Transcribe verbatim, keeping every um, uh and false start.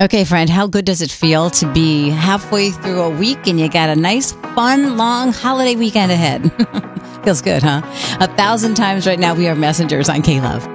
Okay, friend, how good does it feel to be halfway through a week and you got a nice, fun, long holiday weekend ahead? Feels good, huh? A thousand times right now, we are messengers on K-Love.